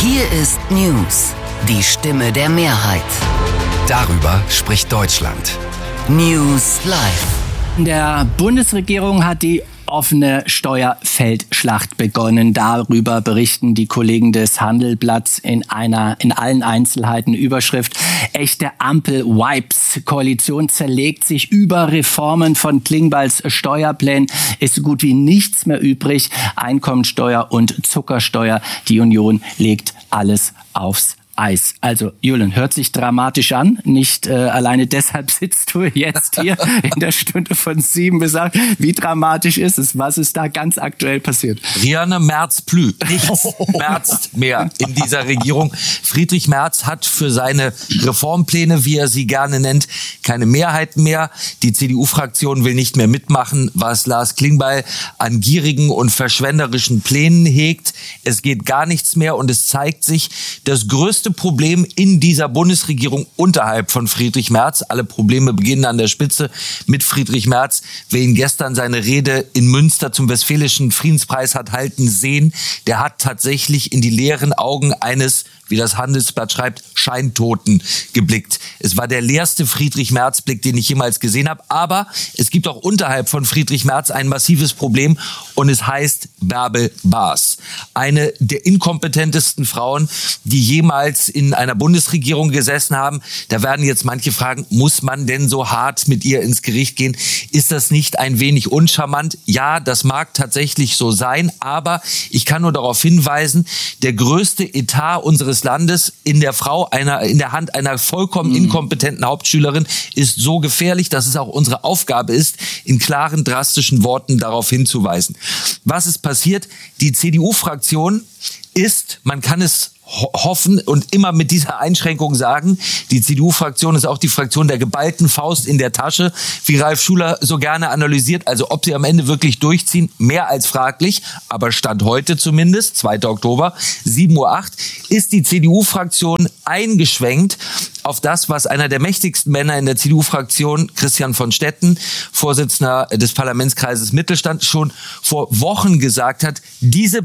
Hier ist News, die Stimme der Mehrheit. Darüber spricht Deutschland. News Live. Der Bundesregierung hat die offene Steuerfeldschlacht begonnen. Darüber berichten die Kollegen des Handelsblatts in allen Einzelheiten. Überschrift: Echte Ampel-Wipes. Koalition zerlegt sich über Reformen von Klingbeils Steuerplänen. Ist so gut wie nichts mehr übrig. Einkommensteuer und Zuckersteuer. Die Union legt alles aufs Eis. Also, Julian, hört sich dramatisch an. Nicht alleine deshalb sitzt du jetzt hier in der Stunde von 7 bis 8. Wie dramatisch ist es? Was ist da ganz aktuell passiert? Rianne Merz-Plü. Nichts merzt mehr in dieser Regierung. Friedrich Merz hat für seine Reformpläne, wie er sie gerne nennt, keine Mehrheit mehr. Die CDU-Fraktion will nicht mehr mitmachen, was Lars Klingbeil an gierigen und verschwenderischen Plänen hegt. Es geht gar nichts mehr und es zeigt sich, das größte Problem in dieser Bundesregierung unterhalb von Friedrich Merz. Alle Probleme beginnen an der Spitze mit Friedrich Merz. Wer ihn gestern seine Rede in Münster zum Westfälischen Friedenspreis hat halten sehen, der hat tatsächlich in die leeren Augen eines, wie das Handelsblatt schreibt, Scheintoten geblickt. Es war der leerste Friedrich-Merz-Blick, den ich jemals gesehen habe. Aber es gibt auch unterhalb von Friedrich Merz ein massives Problem und es heißt Bärbel Baas. Eine der inkompetentesten Frauen, die jemals in einer Bundesregierung gesessen haben. Da werden jetzt manche fragen, muss man denn so hart mit ihr ins Gericht gehen? Ist das nicht ein wenig uncharmant? Ja, das mag tatsächlich so sein, aber ich kann nur darauf hinweisen, der größte Etat unseres Landes in der Hand einer vollkommen inkompetenten Hauptschülerin ist so gefährlich, dass es auch unsere Aufgabe ist, in klaren, drastischen Worten darauf hinzuweisen. Was ist passiert? Die CDU-Fraktion ist, man kann es hoffen und immer mit dieser Einschränkung sagen, die CDU-Fraktion ist auch die Fraktion der geballten Faust in der Tasche, wie Ralf Schuler so gerne analysiert. Also ob sie am Ende wirklich durchziehen, mehr als fraglich. Aber Stand heute zumindest, 2. Oktober, 7:08 Uhr, ist die CDU-Fraktion eingeschwenkt auf das, was einer der mächtigsten Männer in der CDU-Fraktion, Christian von Stetten, Vorsitzender des Parlamentskreises Mittelstand, schon vor Wochen gesagt hat. Diese